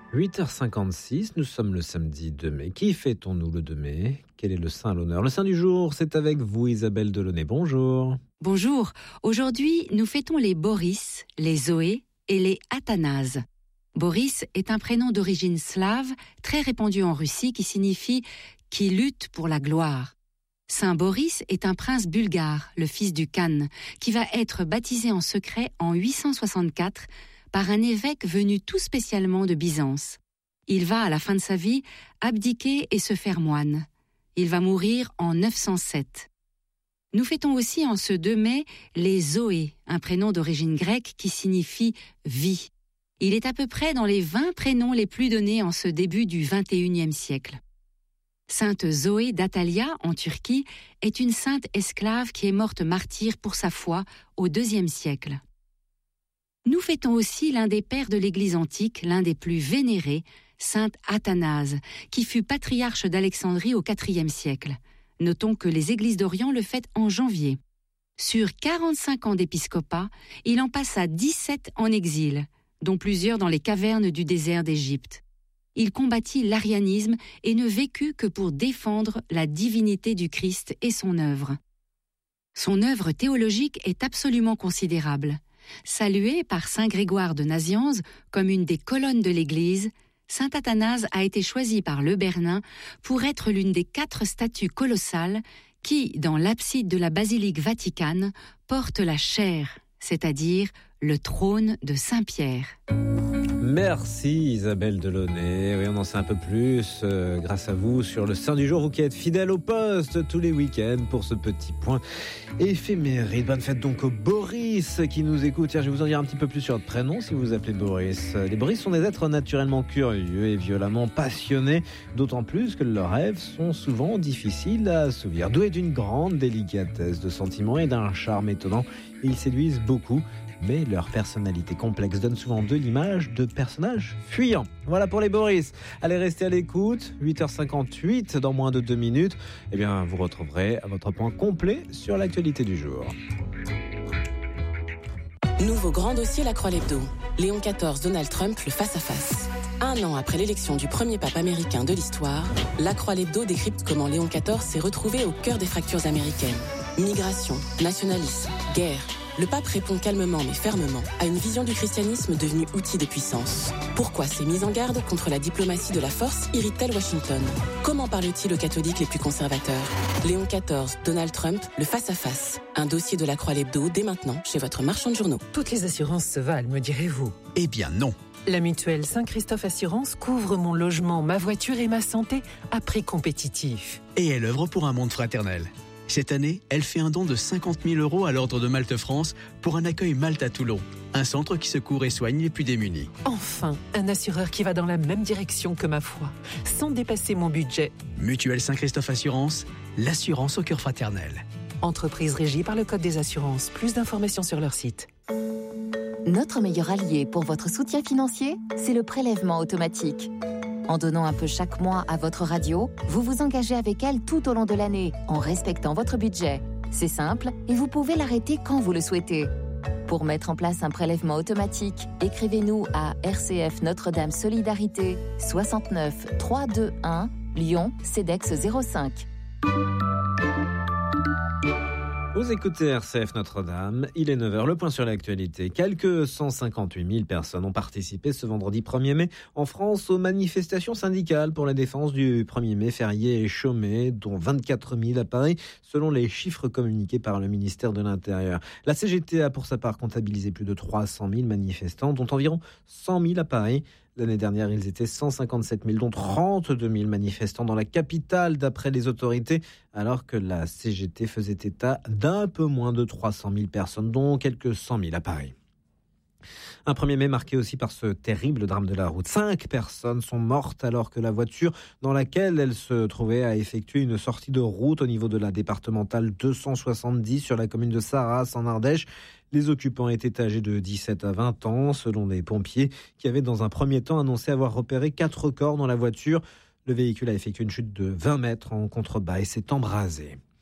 8h56, nous sommes le samedi 2 mai. Qui fêtons-nous le 2 mai ? Quel est le saint à l'honneur ? Le saint du jour, c'est avec vous Isabelle Delaunay. Bonjour. Bonjour. Aujourd'hui, nous fêtons les Boris, les Zoé et les Athanase. Boris est un prénom d'origine slave, très répandu en Russie, qui signifie « qui lutte pour la gloire ». Saint Boris est un prince bulgare, le fils du Khan, qui va être baptisé en secret en 864 par un évêque venu tout spécialement de Byzance. Il va, à la fin de sa vie, abdiquer et se faire moine. Il va mourir en 907. Nous fêtons aussi en ce 2 mai les Zoé, un prénom d'origine grecque qui signifie « vie ». Il est à peu près dans les 20 prénoms les plus donnés en ce début du XXIe siècle. Sainte Zoé d'Atalia, en Turquie, est une sainte esclave qui est morte martyre pour sa foi au IIe siècle. Nous fêtons aussi l'un des pères de l'Église antique, l'un des plus vénérés, saint Athanase, qui fut patriarche d'Alexandrie au IVe siècle. Notons que les églises d'Orient le fêtent en janvier. Sur 45 ans d'épiscopat, il en passa 17 en exil, dont plusieurs dans les cavernes du désert d'Égypte. Il combattit l'arianisme et ne vécut que pour défendre la divinité du Christ et son œuvre. Son œuvre théologique est absolument considérable. Salué par saint Grégoire de Nazianze comme une des colonnes de l'Église, saint Athanase a été choisi par le Bernin pour être l'une des 4 statues colossales qui, dans l'abside de la basilique Vaticane, portent la chaire, c'est-à-dire le trône de Saint-Pierre. Merci Isabelle Delaunay. Oui, on en sait un peu plus grâce à vous sur le saint du jour, vous qui êtes fidèle au poste tous les week-ends pour ce petit point éphéméride. Bonne fête donc au Boris qui nous écoute. Tiens, je vais vous en dire un petit peu plus sur votre prénom si vous vous appelez Boris. Les Boris sont des êtres naturellement curieux et violemment passionnés, d'autant plus que leurs rêves sont souvent difficiles à assouvir. Doués d'une grande délicatesse de sentiments et d'un charme étonnant, ils séduisent beaucoup. Mais leur personnalité complexe donne souvent d'eux l'image de personnages fuyants. Voilà pour les Boris. Allez, restez à l'écoute. 8h58, dans moins de 2 minutes. Eh bien, vous retrouverez votre point complet sur l'actualité du jour. Nouveau grand dossier La Croix l'Hebdo. Léon XIV, Donald Trump, le face-à-face. 1 an après l'élection du premier pape américain de l'histoire, La Croix l'Hebdo décrypte comment Léon XIV s'est retrouvé au cœur des fractures américaines. Migration, nationalisme, guerre. Le pape répond calmement mais fermement à une vision du christianisme devenue outil de puissance. Pourquoi ces mises en garde contre la diplomatie de la force irritent-elles Washington ? Comment parle-t-il aux catholiques les plus conservateurs ? Léon XIV, Donald Trump, le face-à-face. Un dossier de La Croix l'Hebdo dès maintenant chez votre marchand de journaux. Toutes les assurances se valent, me direz-vous ? Eh bien non. La mutuelle Saint-Christophe Assurance couvre mon logement, ma voiture et ma santé à prix compétitif. Et elle œuvre pour un monde fraternel. Cette année, elle fait un don de 50 000 € à l'Ordre de Malte France pour un accueil Malte à Toulon, un centre qui secourt et soigne les plus démunis. Enfin, un assureur qui va dans la même direction que ma foi, sans dépasser mon budget. Mutuelle Saint-Christophe Assurance, l'assurance au cœur fraternel. Entreprise régie par le Code des assurances. Plus d'informations sur leur site. Notre meilleur allié pour votre soutien financier, c'est le prélèvement automatique. En donnant un peu chaque mois à votre radio, vous vous engagez avec elle tout au long de l'année, en respectant votre budget. C'est simple et vous pouvez l'arrêter quand vous le souhaitez. Pour mettre en place un prélèvement automatique, écrivez-nous à RCF Notre-Dame Solidarité, 69 321, Lyon, CEDEX 05. Vous écoutez RCF Notre-Dame, il est 9h, le point sur l'actualité. Quelques 158 000 personnes ont participé ce vendredi 1er mai en France aux manifestations syndicales pour la défense du 1er mai férié et chômé, dont 24 000 à Paris, selon les chiffres communiqués par le ministère de l'Intérieur. La CGT a pour sa part comptabilisé plus de 300 000 manifestants, dont environ 100 000 à Paris. L'année dernière, ils étaient 157 000, dont 32 000 manifestants dans la capitale, d'après les autorités, alors que la CGT faisait état d'un peu moins de 300 000 personnes, dont quelques 100 000 à Paris. Un 1er mai marqué aussi par ce terrible drame de la route. 5 personnes sont mortes alors que la voiture dans laquelle elles se trouvaient a effectué une sortie de route au niveau de la départementale 270 sur la commune de Sarras en Ardèche. Les occupants étaient âgés de 17 à 20 ans, selon les pompiers, qui avaient dans un premier temps annoncé avoir repéré 4 corps dans la voiture. Le véhicule a effectué une chute de 20 mètres en contrebas et s'est embrasé.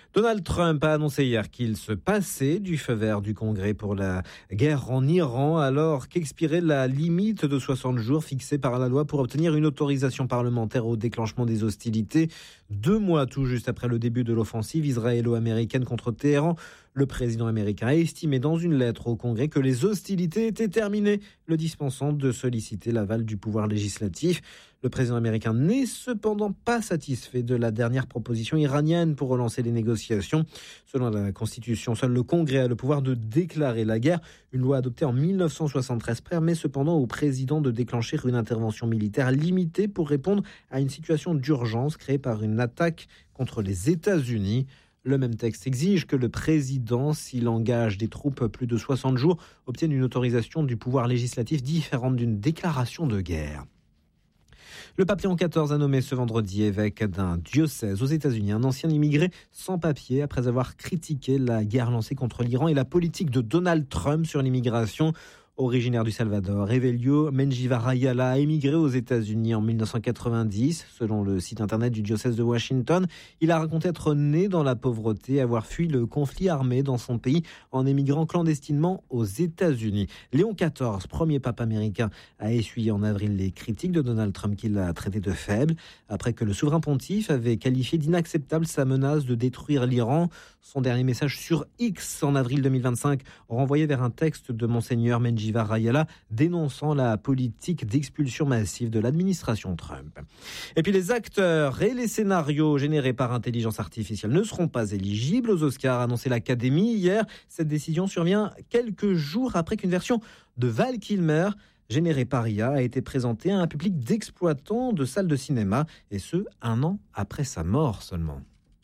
Donald Trump a annoncé hier qu'il se passait du feu vert du Congrès pour la guerre en Iran, alors qu'expirait la limite de 60 jours fixée par la loi pour obtenir une autorisation parlementaire au déclenchement des hostilités. 2 mois tout juste après le début de l'offensive israélo-américaine contre Téhéran, le président américain a estimé dans une lettre au Congrès que les hostilités étaient terminées, le dispensant de solliciter l'aval du pouvoir législatif. Le président américain n'est cependant pas satisfait de la dernière proposition iranienne pour relancer les négociations. Selon la Constitution, seul le Congrès a le pouvoir de déclarer la guerre. Une loi adoptée en 1973 permet cependant au président de déclencher une intervention militaire limitée pour répondre à une situation d'urgence créée par une attaque contre les États-Unis. Le même texte exige que le président, s'il engage des troupes plus de 60 jours, obtienne une autorisation du pouvoir législatif différente d'une déclaration de guerre. Le pape Léon XIV a nommé ce vendredi évêque d'un diocèse aux États-Unis un ancien immigré sans papier après avoir critiqué la guerre lancée contre l'Iran et la politique de Donald Trump sur l'immigration. Originaire du Salvador, Evelio Menjivar-Ayala a émigré aux États-Unis en 1990. Selon le site internet du diocèse de Washington, il a raconté être né dans la pauvreté et avoir fui le conflit armé dans son pays en émigrant clandestinement aux États-Unis. Léon XIV, premier pape américain, a essuyé en avril les critiques de Donald Trump qu'il a traité de faible, après que le souverain pontife avait qualifié d'inacceptable sa menace de détruire l'Iran. Son dernier message sur X en avril 2025 renvoyait vers un texte de Monseigneur Menjivar-Ayala dénonçant la politique d'expulsion massive de l'administration Trump. Et puis les acteurs et les scénarios générés par intelligence artificielle ne seront pas éligibles aux Oscars, a annoncé l'Académie hier. Cette décision survient quelques jours après qu'une version de Val Kilmer générée par IA a été présentée à un public d'exploitants de salles de cinéma, et ce, 1 an après sa mort seulement.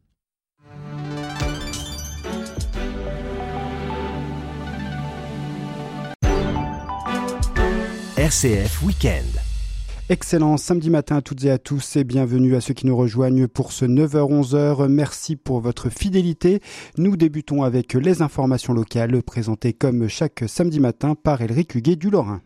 RCF Week-end. Excellent samedi matin à toutes et à tous et bienvenue à ceux qui nous rejoignent pour ce 9h-11h. Merci pour votre fidélité. Nous débutons avec les informations locales présentées comme chaque samedi matin par Elric Huguet du Lorrain.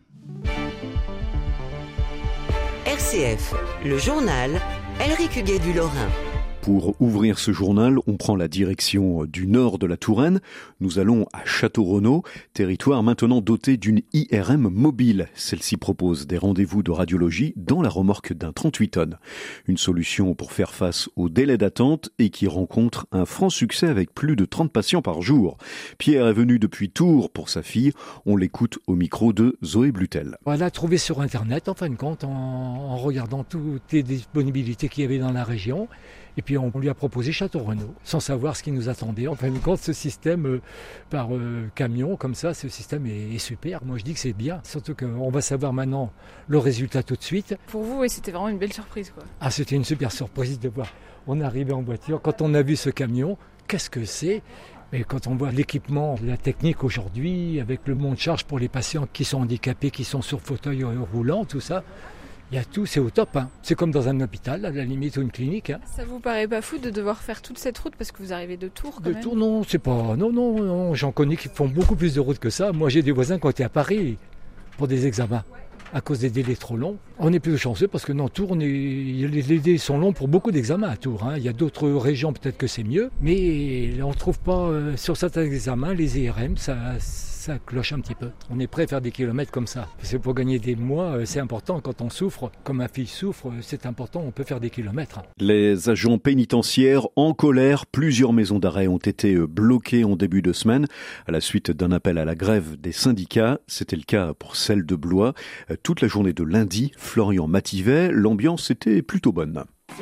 RCF, le journal, Elric Huguet du Lorrain. Pour ouvrir ce journal, on prend la direction du nord de la Touraine. Nous allons à Château-Renaud, territoire maintenant doté d'une IRM mobile. Celle-ci propose des rendez-vous de radiologie dans la remorque d'un 38 tonnes. Une solution pour faire face aux délais d'attente et qui rencontre un franc succès avec plus de 30 patients par jour. Pierre est venu depuis Tours pour sa fille. On l'écoute au micro de Zoé Blutel. On l'a trouvé sur Internet, en fin de compte, en regardant toutes les disponibilités qu'il y avait dans la région. Et puis on lui a proposé Château-Renaud, sans savoir ce qui nous attendait. En fin de compte, ce système par camion, comme ça, ce système est super. Moi, je dis que c'est bien. Surtout qu'on va savoir maintenant le résultat tout de suite. Pour vous, oui, c'était vraiment une belle surprise, quoi. Ah, c'était une super surprise de voir. On est arrivé en voiture. Quand on a vu ce camion, qu'est-ce que c'est ? Mais quand on voit l'équipement, la technique aujourd'hui, avec le monte-charge pour les patients qui sont handicapés, qui sont sur fauteuil roulant, tout ça, il y a tout, c'est au top. Hein. C'est comme dans un hôpital, à la limite, ou une clinique. Hein. Ça vous paraît pas fou de devoir faire toute cette route parce que vous arrivez de Tours quand même ? De Tours, non, c'est pas... Non, j'en connais qui font beaucoup plus de routes que ça. Moi, j'ai des voisins qui ont été à Paris pour des examens à cause des délais trop longs. On est plus chanceux parce que non, Tours, les délais sont longs pour beaucoup d'examens à Tours. Hein. Il y a d'autres régions, peut-être que c'est mieux, mais on ne trouve pas, sur certains examens, les IRM, ça cloche un petit peu. On est prêt à faire des kilomètres comme ça. Parce que pour gagner des mois, c'est important. Quand on souffre, comme ma fille souffre, c'est important, on peut faire des kilomètres. Les agents pénitentiaires en colère, plusieurs maisons d'arrêt ont été bloquées en début de semaine à la suite d'un appel à la grève des syndicats. C'était le cas pour celle de Blois. Toute la journée de lundi, Florian Mativet, l'ambiance était plutôt bonne.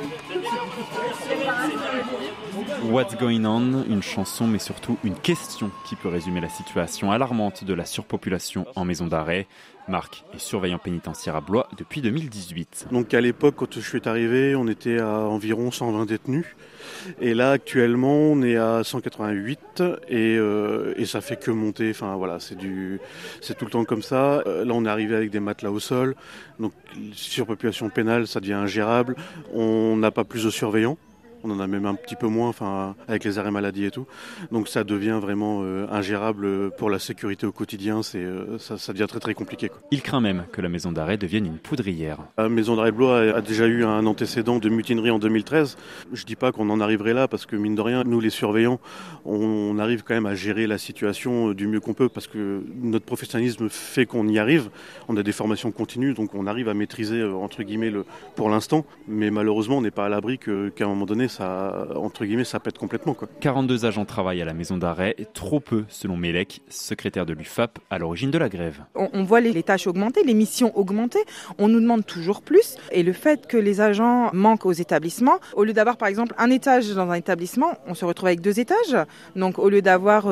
What's Going On, une chanson mais surtout une question qui peut résumer la situation alarmante de la surpopulation en maison d'arrêt. Marc est surveillant pénitentiaire à Blois depuis 2018. Donc à l'époque, quand je suis arrivé, on était à environ 120 détenus. Et là, actuellement, on est à 188 et ça fait que monter. Enfin voilà, c'est tout le temps comme ça. Là, on est arrivé avec des matelas au sol. Donc surpopulation pénale, ça devient ingérable. On n'a pas plus de surveillants. On en a même un petit peu moins, avec les arrêts maladie et tout. Donc ça devient vraiment ingérable pour la sécurité au quotidien. Ça devient très très compliqué, quoi. Il craint même que la maison d'arrêt devienne une poudrière. La maison d'arrêt de Blois a déjà eu un antécédent de mutinerie en 2013. Je dis pas qu'on en arriverait là, parce que mine de rien, nous les surveillants, on arrive quand même à gérer la situation du mieux qu'on peut, parce que notre professionnalisme fait qu'on y arrive. On a des formations continues, donc on arrive à maîtriser entre guillemets pour l'instant. Mais malheureusement, on n'est pas à l'abri qu'à un moment donné, ça pète complètement, quoi. 42 agents travaillent à la maison d'arrêt, trop peu selon Mélec, secrétaire de l'UFAP à l'origine de la grève. On voit les tâches augmenter, les missions augmenter, on nous demande toujours plus. Et le fait que les agents manquent aux établissements, au lieu d'avoir par exemple un étage dans un établissement, on se retrouve avec 2 étages. Donc au lieu d'avoir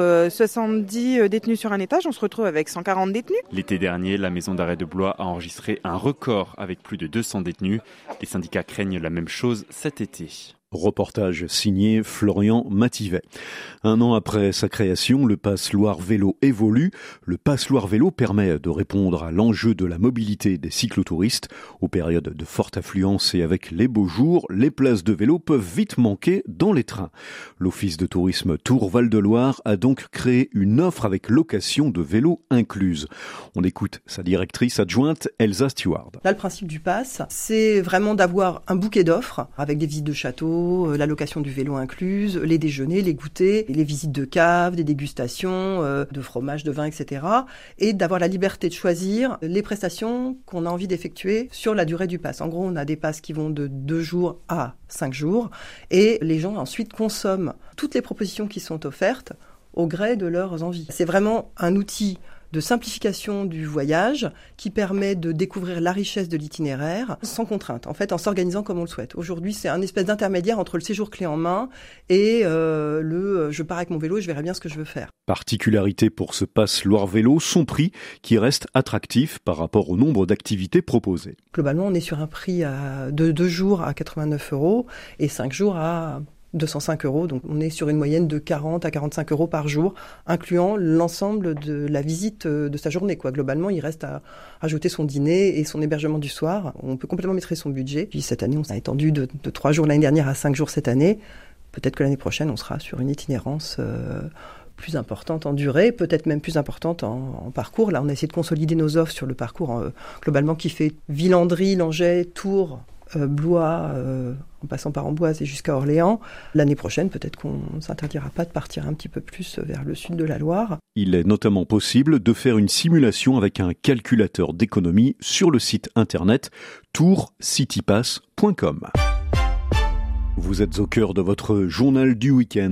70 détenus sur un étage, on se retrouve avec 140 détenus. L'été dernier, la maison d'arrêt de Blois a enregistré un record avec plus de 200 détenus. Les syndicats craignent la même chose cet été. Reportage signé Florian Mativet. 1 an après sa création, le Pass Loire Vélo évolue. Le Pass Loire Vélo permet de répondre à l'enjeu de la mobilité des cyclotouristes. Aux périodes de forte affluence et avec les beaux jours, les places de vélo peuvent vite manquer dans les trains. L'Office de tourisme Tours Val-de-Loire a donc créé une offre avec location de vélos incluse. On écoute sa directrice adjointe, Elsa Stewart. Là, le principe du Pass, c'est vraiment d'avoir un bouquet d'offres avec des visites de châteaux, la location du vélo incluse, les déjeuners, les goûters, les visites de caves, des dégustations, de fromage, de vin, etc. Et d'avoir la liberté de choisir les prestations qu'on a envie d'effectuer sur la durée du pass. En gros, on a des passes qui vont de 2 jours à 5 jours et les gens ensuite consomment toutes les propositions qui sont offertes au gré de leurs envies. C'est vraiment un outil de simplification du voyage qui permet de découvrir la richesse de l'itinéraire sans contrainte, en fait en s'organisant comme on le souhaite. Aujourd'hui, c'est un espèce d'intermédiaire entre le séjour clé en main et je pars avec mon vélo et je verrai bien ce que je veux faire. Particularité pour ce Pass Loire Vélo, son prix qui reste attractif par rapport au nombre d'activités proposées. Globalement, on est sur un prix de 2 jours à 89 € et 5 jours à 205 €, donc on est sur une moyenne de 40 à 45 € par jour, incluant l'ensemble de la visite de sa journée, quoi. Globalement, il reste à rajouter son dîner et son hébergement du soir. On peut complètement maîtriser son budget. Puis cette année, on a étendu de 3 jours l'année dernière à 5 jours cette année. Peut-être que l'année prochaine, on sera sur une itinérance plus importante en durée, peut-être même plus importante en parcours. Là, on a essayé de consolider nos offres sur le parcours globalement qui fait Villandry, Langeais, Tours, Blois, en passant par Amboise et jusqu'à Orléans. L'année prochaine, peut-être qu'on ne s'interdira pas de partir un petit peu plus vers le sud de la Loire. Il est notamment possible de faire une simulation avec un calculateur d'économie sur le site internet tourcitypass.com. Vous êtes au cœur de votre journal du week-end.